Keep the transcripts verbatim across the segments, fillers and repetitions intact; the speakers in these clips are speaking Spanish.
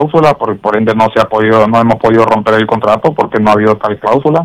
cláusula, por, por ende no se ha podido, no hemos podido romper el contrato porque no ha habido tal cláusula.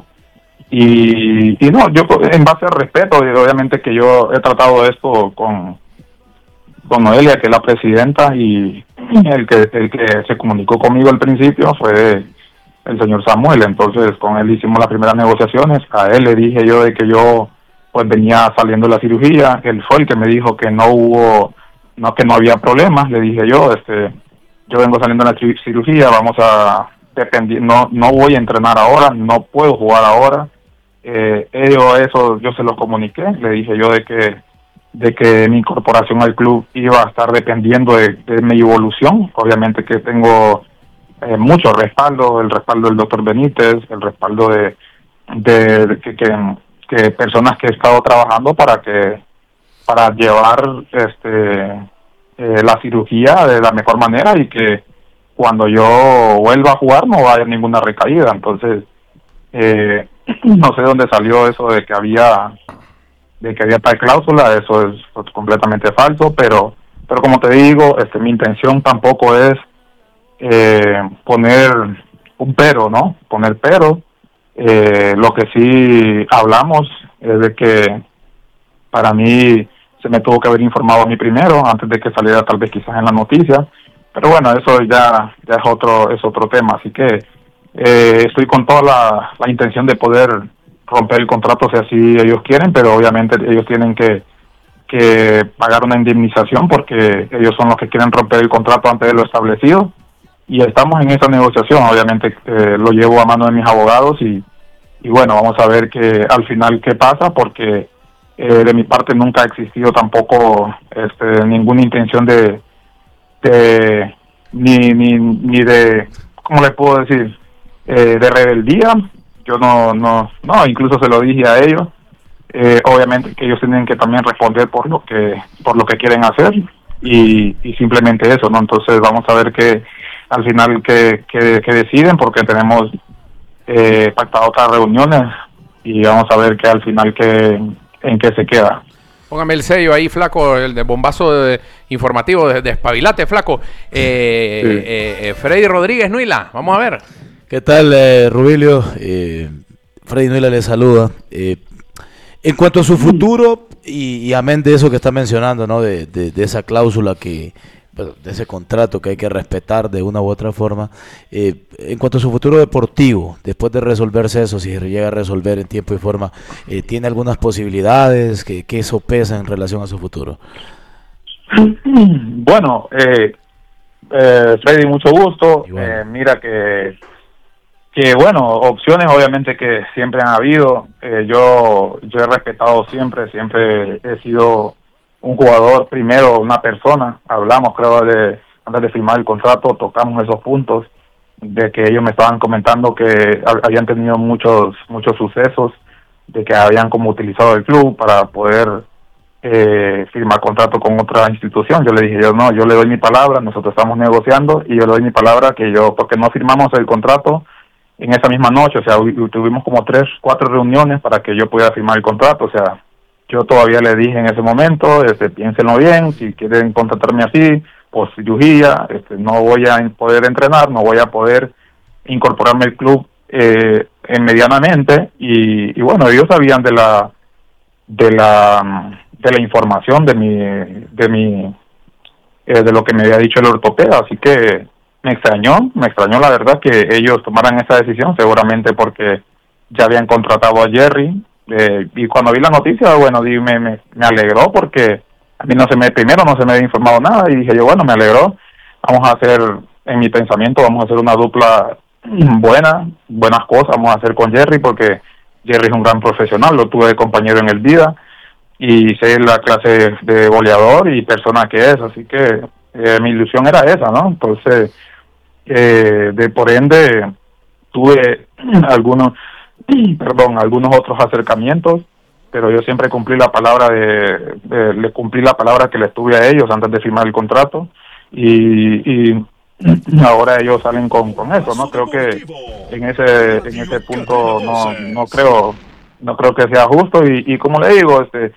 Y, y no, yo en base al respeto, y obviamente que yo he tratado esto con, con Noelia, que es la presidenta, y el que, el que se comunicó conmigo al principio fue el señor Samuel. Entonces con él hicimos las primeras negociaciones. A él le dije yo de que yo pues venía saliendo de la cirugía. Él fue el que me dijo que no hubo, no que no había problemas. Le dije yo, este, yo vengo saliendo de la cirugía, vamos a depender, no, no voy a entrenar ahora, no puedo jugar ahora. Eh, ellos eso yo se lo comuniqué, le dije yo de que de que mi incorporación al club iba a estar dependiendo de, de mi evolución. Obviamente que tengo eh, mucho respaldo, el respaldo del doctor Benítez, el respaldo de, de, de que, que, que personas que he estado trabajando para que para llevar este eh, la cirugía de la mejor manera y que cuando yo vuelva a jugar no vaya ninguna recaída. Entonces eh, no sé dónde salió eso de que había de que había tal cláusula. Eso es pues, completamente falso, pero pero como te digo, este mi intención tampoco es eh, poner un pero, ¿no? Poner pero. Eh, lo que sí hablamos es de que para mí se me tuvo que haber informado a mí primero antes de que saliera tal vez quizás en la noticia, pero bueno, eso ya ya es otro es otro tema. Así que eh, estoy con toda la, la intención de poder romper el contrato si así ellos quieren, pero obviamente ellos tienen que que pagar una indemnización porque ellos son los que quieren romper el contrato antes de lo establecido, y estamos en esa negociación. Obviamente eh, lo llevo a mano de mis abogados y, y bueno, vamos a ver que al final qué pasa, porque eh, de mi parte nunca ha existido tampoco este, ninguna intención de, de ni, ni, ni de, ¿cómo les puedo decir? Eh, de rebeldía. Yo no, no, no, incluso se lo dije a ellos. Eh, obviamente que ellos tienen que también responder por lo que, por lo que quieren hacer y, y simplemente eso, ¿no? Entonces vamos a ver que al final que, que, que deciden, porque tenemos eh, pactado otras reuniones y vamos a ver que al final que en qué se queda. Póngame el sello ahí, flaco, el de bombazo de, informativo de, de Espabilate, flaco. Eh, sí. eh, eh, Freddy Rodríguez Nuila, vamos a ver. ¿Qué tal, eh, Rubilio? Eh, Freddy Nuila le saluda. Eh, en cuanto a su futuro, y, y amén de eso que está mencionando, ¿no? De, de, de esa cláusula que, de ese contrato que hay que respetar de una u otra forma. Eh, en cuanto a su futuro deportivo, después de resolverse eso, si se llega a resolver en tiempo y forma, eh, ¿tiene algunas posibilidades? ¿Que, que eso pesa en relación a su futuro? Bueno, eh, eh, Freddy, mucho gusto. Eh, mira que, que, bueno, opciones obviamente que siempre han habido. Eh, yo, yo he respetado siempre, siempre he sido un jugador, primero una persona. Hablamos, creo, de antes de firmar el contrato, tocamos esos puntos de que ellos me estaban comentando que habían tenido muchos muchos sucesos, de que habían como utilizado el club para poder eh, firmar contrato con otra institución. Yo le dije, yo no, yo le doy mi palabra, nosotros estamos negociando y yo le doy mi palabra que yo, porque no firmamos el contrato en esa misma noche, o sea, tuvimos como tres, cuatro reuniones para que yo pudiera firmar el contrato. O sea, yo todavía le dije en ese momento, este, piénsenlo bien, si quieren contratarme así, por cirugía, este, no voy a poder entrenar, no voy a poder incorporarme al club eh, medianamente, y, y bueno, ellos sabían de la de la de la información de mi de mi eh, de lo que me había dicho el ortopeda, así que me extrañó, me extrañó la verdad que ellos tomaran esa decisión, seguramente porque ya habían contratado a Jerry. Eh, y cuando vi la noticia, bueno, me, me, me alegró porque a mí no se me, primero no se me había informado nada y dije yo, bueno, me alegró, vamos a hacer, en mi pensamiento, vamos a hacer una dupla buena, buenas cosas vamos a hacer con Jerry, porque Jerry es un gran profesional, lo tuve de compañero en el Vida y sé la clase de goleador y persona que es, así que eh, mi ilusión era esa, ¿no? Entonces, eh, de por ende, tuve algunos perdón, algunos otros acercamientos, pero yo siempre cumplí la palabra de, de le cumplí la palabra que les tuve a ellos antes de firmar el contrato, y, y ahora ellos salen con, con eso, ¿no? Creo que en ese en ese punto no no creo no creo que sea justo, y, y como le digo, este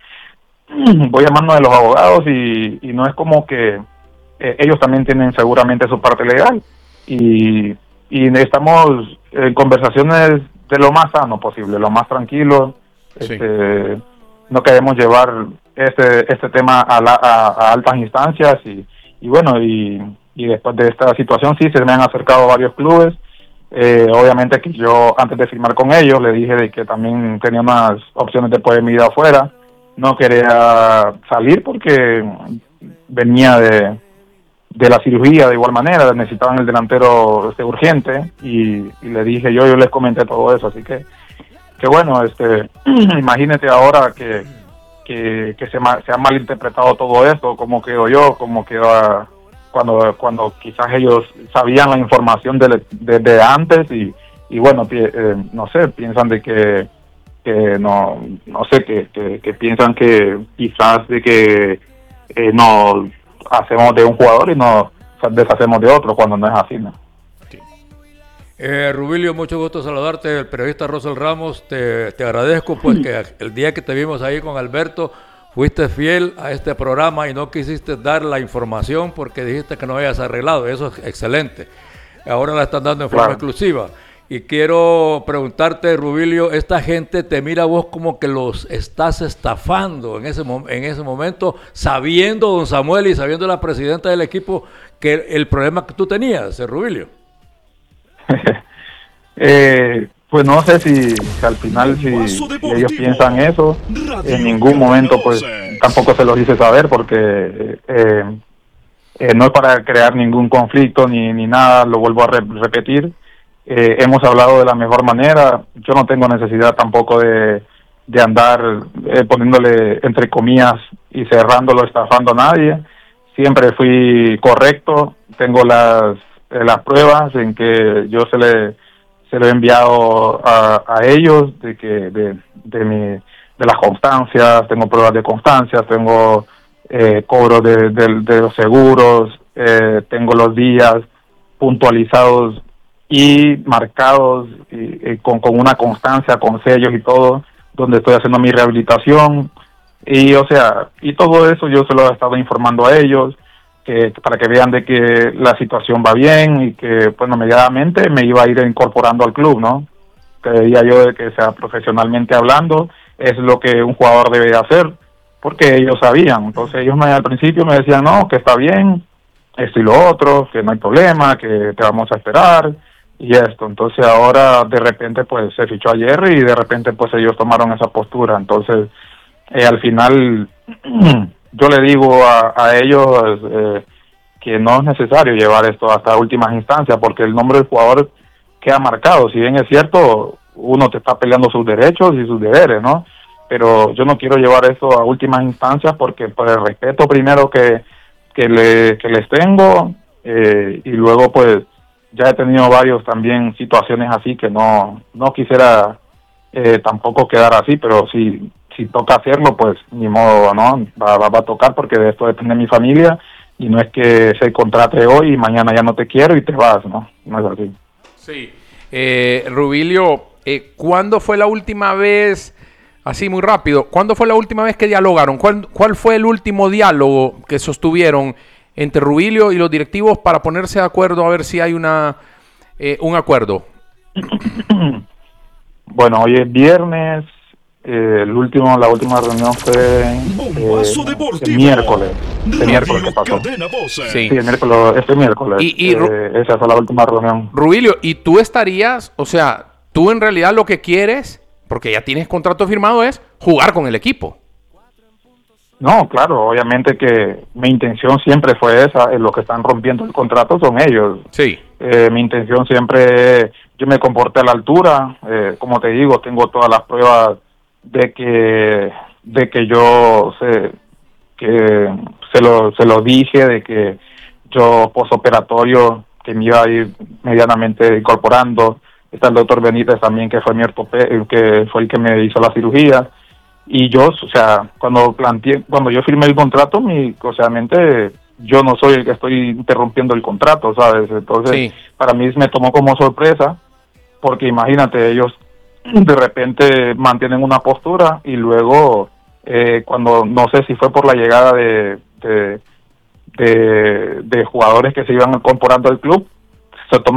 voy a mano de los abogados y, y no es como que eh, ellos también tienen seguramente su parte legal. y, y estamos en conversaciones de lo más sano posible, lo más tranquilo. Sí. Este, no queremos llevar este este tema a, la, a, a altas instancias y, y bueno, y, y después de esta situación sí se me han acercado varios clubes. Eh, obviamente que yo antes de firmar con ellos le dije de que también tenía unas opciones de poder ir afuera. No quería salir porque venía de, de la cirugía de igual manera, necesitaban el delantero este, urgente y, y le dije yo, yo les comenté todo eso, así que que bueno, este imagínate ahora que, que, que se, ma, se ha malinterpretado todo esto, cómo quedo yo, cómo quedó cuando cuando quizás ellos sabían la información desde de, de antes y, y bueno, eh, no sé, piensan de que, que no no sé, que, que, que piensan que quizás de que eh, nos hacemos de un jugador y nos deshacemos de otro, cuando no es así, ¿no? Eh, Rubilio, mucho gusto saludarte, el periodista Rosel Ramos, te, te agradezco pues que el día que te vimos ahí con Alberto fuiste fiel a este programa y no quisiste dar la información porque dijiste que no habías arreglado, eso es excelente, ahora la están dando en forma claro. exclusiva y quiero preguntarte, Rubilio, esta gente te mira a vos como que los estás estafando en ese, en ese momento, sabiendo, don Samuel, y sabiendo la presidenta del equipo que el problema que tú tenías, Rubilio. eh, pues no sé si, si al final si, si ellos piensan eso, en ningún momento pues tampoco se los hice saber porque eh, eh, no es para crear ningún conflicto ni, ni nada, lo vuelvo a re repetir, eh, hemos hablado de la mejor manera, yo no tengo necesidad tampoco de, de andar eh, poniéndole entre comillas y cerrándolo, estafando a nadie, siempre fui correcto, tengo las las pruebas en que yo se le se lo he enviado a, a ellos de que de, de mi de las constancias, tengo pruebas de constancias, tengo eh, cobros de, de, de los seguros, eh, tengo los días puntualizados y marcados y, y con, con una constancia, con sellos y todo, donde estoy haciendo mi rehabilitación y o sea, y todo eso yo se lo he estado informando a ellos. Que, para que vean de que la situación va bien y que, bueno, medianamente me iba a ir incorporando al club, ¿no? Creía yo de que sea profesionalmente hablando, es lo que un jugador debe hacer, porque ellos sabían. Entonces ellos me, al principio me decían, no, que está bien, esto y lo otro, que no hay problema, que te vamos a esperar y esto. Entonces ahora de repente pues se fichó a Jerry y de repente pues ellos tomaron esa postura. Entonces eh, al final... yo le digo a, a ellos eh, que no es necesario llevar esto hasta últimas instancias porque el nombre del jugador queda marcado. Si bien es cierto, uno te está peleando sus derechos y sus deberes, ¿no? Pero yo no quiero llevar esto a últimas instancias porque por el respeto primero que, que, le, que les tengo eh, y luego pues ya he tenido varios también situaciones así que no, no quisiera eh, tampoco quedar así, pero sí... si toca hacerlo, pues ni modo, ¿no? Va, va, va a tocar porque de esto depende mi familia y no es que se contrate hoy y mañana ya no te quiero y te vas, ¿no? No es así. Sí. Eh, Rubilio, eh, ¿cuándo fue la última vez, así muy rápido, cuándo fue la última vez que dialogaron? ¿Cuál, cuál fue el último diálogo que sostuvieron entre Rubilio y los directivos para ponerse de acuerdo a ver si hay una eh, un acuerdo? Bueno, hoy es viernes. Eh, el último, la última reunión fue eh, el miércoles. El miércoles que pasó. Sí, sí el miércoles, este miércoles. Y, y eh, esa fue la última reunión. Rubilio, ¿y tú estarías, o sea, tú en realidad lo que quieres, porque ya tienes contrato firmado, es jugar con el equipo? No, claro, obviamente que mi intención siempre fue esa, eh, los que están rompiendo el contrato son ellos. Sí. Eh, mi intención siempre, yo me comporté a la altura, eh, como te digo, tengo todas las pruebas de que de que yo se que se lo se lo dije de que yo posoperatorio que me iba a ir medianamente incorporando. Está el doctor Benítez también, que fue mi ortope, que fue el que me hizo la cirugía, y yo, o sea, cuando planteé, cuando yo firmé el contrato, mi, o sea, mente, yo no soy el que estoy interrumpiendo el contrato, ¿sabes? Entonces, sí. Para mí me tomó como sorpresa, porque imagínate, ellos de repente mantienen una postura y luego eh, cuando no sé si fue por la llegada de, de de de jugadores que se iban incorporando al club, se toma